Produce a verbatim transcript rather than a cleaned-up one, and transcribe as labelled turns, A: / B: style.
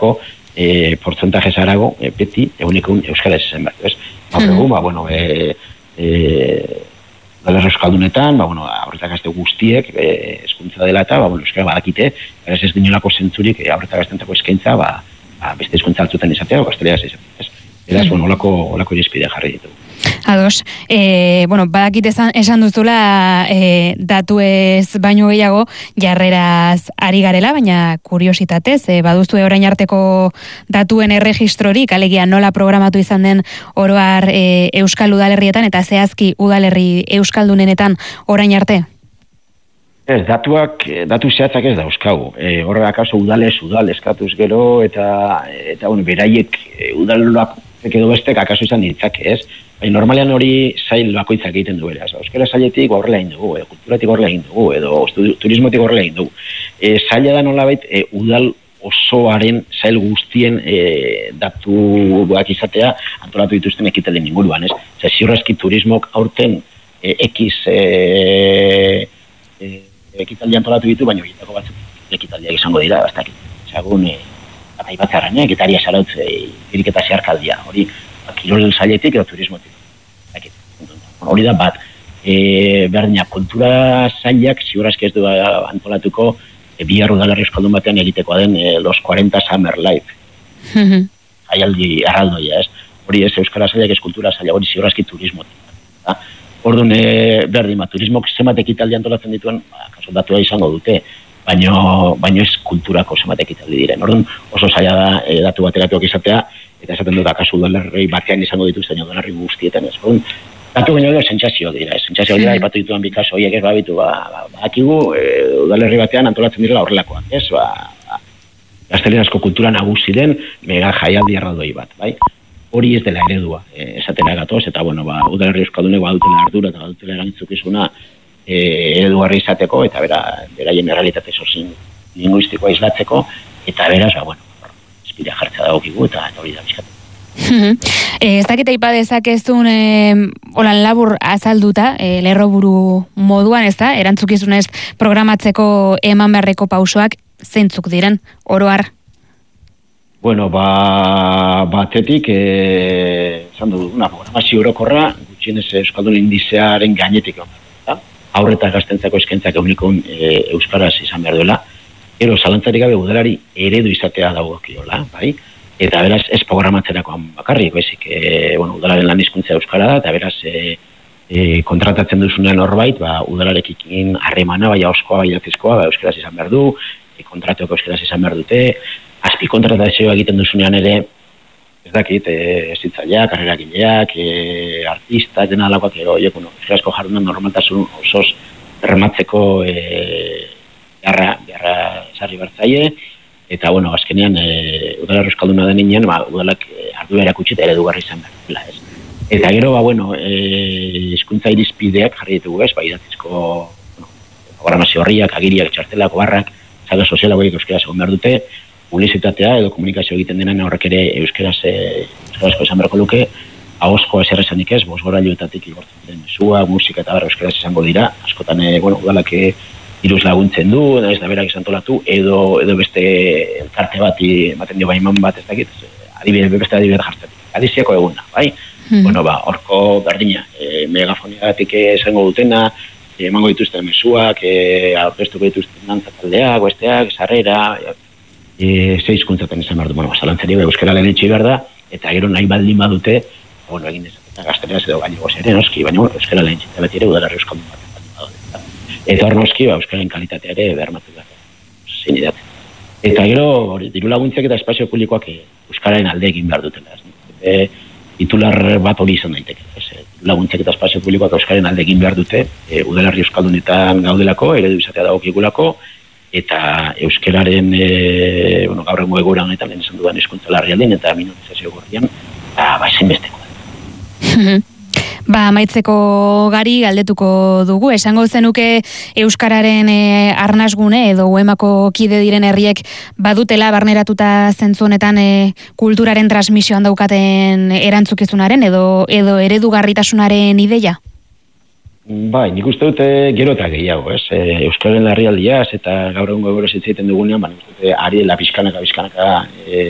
A: entzako, e, portzentaje zarago, e, beti, egunikun euskara ez zen bat, ez? Gaur egun, ba, bueno, e, e, Udalerri euskaldunetan, ba, bueno, aurreta gazte guztiek e, eskuntza dela eta, ba, bueno, euskara badakite, beraz ez dinolako zentzurik e, aurreta gaztentzako eskaintza, ba, ba, beste eskuntza altzutan izatea, o gaztelea ez izatea, ez? Beraz, bueno, olako, olako irizpidea jarri ditugu.
B: Ados, e, bueno, badakit esan, esan duzula e, datuez baino gehiago jarreraz ari garela, baina kuriositatez, e, baduzue orain arteko datuen erregistrorik, alegia nola programatu izan den oroar e, euskal udalerrietan eta zehazki udalerri euskaldunenetan orain arte?
A: Ez, datuak, datu zehatzak ez dauzkagu. E, horrela kaso udalez, udal eskatuz gero, eta, eta bueno, beraiek e, udalak edo bestek akaso izan ditzake, ez? Baina normalean hori zail bakoitzak egiten du beraz. Euskara zailetik horrela egin dugu, edo kulturatik horrela egin dugu, edo turismotik horrela egin dugu. E, zaila da nolabait, e, udal osoaren zail guztien e, datuak izatea antolatu dituzten ekitalden inguruan, ez? Zer, ziurrezki turismok aurten e, X e, e, ekitaldi antolatu ditu, baina horietako batzuk ekitaldiak izango dira, bastakit. Zagun, e, atai batzarran, e, getaria zarautze, iriketa zeharkaldia, hori, kirol zailetik edo turismotik. Hori da bat, e, berdina, kultura zailak ziurazki ez du antolatuko e, bihar udalerri euskaldun batean egitekoa den e, los cuarenta Summer Life. Jaialdi arraldoia, ez? Hori ez euskara zailak ez kultura zaila, hori ziurazki turismotik. Orduan, e, berdin, ba, turismok zenbat ekitaldi antolatzen dituen, ba, kaso datua izango dute, baino, baino ez kulturako zenbat ekitaldi diren. Orduan, oso zaila da e, datu bateratuak izatea, eta esaten dut akaso udalerri batean izango dituzten udalerri guztietan, ez? Orduan, datu baino da sentsazio dira, ez? Sentsazio dira, ipatu dituan bikaso horiek ez babitu, ba, ba, badakigu e, udalerri batean antolatzen direla horrelakoak, ez? Ba, ba, gaztelerazko kultura nagusi den mega jaialdi erraldoi bat, bai? Hori ez dela eredua, e, esatera gatoz, eta bueno, ba, udalerri euskaldunek badutela ardura eta badutela erantzukizuna e, eredugarri izateko, eta bera, beraien errealitate sozin linguistikoa islatzeko, eta beraz, ba, bueno, espira jartza dagokigu, eta hori da bizkatu.
B: Ez dakita ipadezakezun e, holan labur azalduta, e, lerroburu moduan, ez da, erantzukizunez programatzeko eman beharreko pausoak zeintzuk diren, oroar?
A: Bueno, ba, batetik, eh, esan du, una programazio orokorra, gutxienez euskaldun indizearen gainetik egon. Aurreta gaztentzako eskentzak eunikon e, euskaraz izan behar duela, ero zalantzarik gabe udalari eredu izatea dagokiola, bai? Eta beraz ez programatzerakoan bakarrik, bezik, e, bueno, udalaren lan hizkuntza euskara da, eta beraz e, e, kontratatzen duzunean horbait, ba, udalarekin harremana, bai oskoa, bai idatzizkoa, ba, euskaraz izan behar du, e, kontratuko euskaraz izan behar dute, azpi kontratazioa egiten duzunean ere, ez dakit, e, zitzaileak, karreragileak, e, artistak, dena alakoak, ero, no, euskarazko jardunan normaltasun osoz bermatzeko e, beharra, beharra sarri bertzaie, eta, bueno, azkenean, e, udalerri euskalduna denean, ba, udalak e, ardu erakutsi eta eredugarri izan behar dela, ez. Eta gero, ba, bueno, e, hizkuntza irizpideak jarri ditugu, ez, ba, idatzizko, bueno, programazio horriak, agiriak, txartelak, barrak, zaga sozialagoik euskaraz egon behar dute, publizitatea edo komunikazio egiten denan horrek ere euskaraz e, euskarazko izan beharko luke, ahozko ez errezanik ez, bosgorailuetatik igortzen den mezua, musika eta barra euskaraz izango dira, askotan, e, bueno, udalak iruz laguntzen du, ez da berak izan tolatu, edo, edo beste elkarte bat, ematen dio baiman bat ez dakit, adibide, beste adibide jartzen, adiziako eguna, bai? Hmm. Bueno, ba, horko berdina, e, megafoniagatik esango dutena, emango dituzten mezuak, e, aurkeztuko dituzten dantzataldeak, besteak, sarrera, E, ze hizkuntzaten izan behar du, bueno, zalantzari euskara lehen etxi behar da, eta gero nahi baldin badute, bueno, egin dezaketa gaztereaz edo gailegoz ere, noski, baina bueno, euskara lehen etxi beti ere udalerri euskaldun bat baldin badute. Eta hor noski, ba, euskaren kalitatea ere bermatu da, zein idatzen. Eta gero, hori, diru laguntzak eta espazio publikoak e, euskararen alde egin behar dutela. E, titular bat hori izan daiteke. E, laguntzak eta espazio publikoak euskararen alde egin behar dute, e, udalerri euskaldunetan gaudelako, eredu izatea dagokigulako, eta euskararen e, bueno, gaur egun egoera honetan lehen esan dudan hizkuntza larrialden eta minorizazio gordian, ba, ba ezinbestekoa.
B: Ba, amaitzeko gari galdetuko dugu, esango zenuke euskararen e, arnasgune edo uemako kide diren herriek badutela barneratuta zentzu honetan e, kulturaren transmisioan daukaten erantzukizunaren edo edo eredugarritasunaren ideia?
A: Bai, nik uste dute gero eta gehiago, ez? E, Euskararen larrialdiaz eta gaur egun gogoro zitzaiten dugunean, ba, nik uste dute ari dela pixkanaka, pixkanaka e,